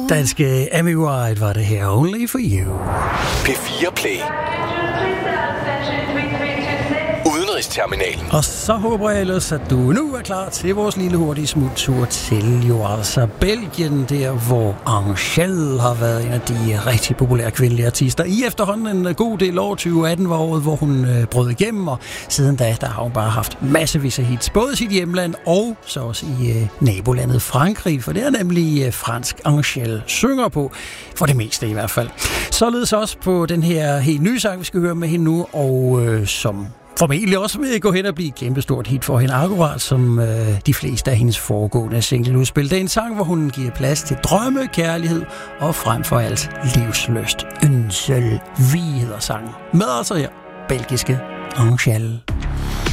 Danske Amy White var det her, Only for You. P4 Play. Udenrigsterminalen. Og så håber jeg ellers, at du nu er klar til vores lille hurtige smuttur til jo altså Belgien, der hvor Angèle har været en af de rigtig populære kvindelige artister i efterhånden en god del år. 2018 var året, hvor hun brød igennem, og siden da, der har hun bare haft massevis af hits, både i sit hjemland og så også i nabolandet Frankrig, for det er nemlig fransk Angèle synger på, for det meste i hvert fald. Således også på den her helt nye sang, vi skal høre med hende nu, og som formentlig også vil gå hen og blive et kæmpestort hit for hende, akkurat som de fleste af hendes foregående singleudspil. Det er en sang, hvor hun giver plads til drømme, kærlighed og frem for alt livslyst. Ønsel, vi hedder sangen. Med altså her, belgiske Angèle.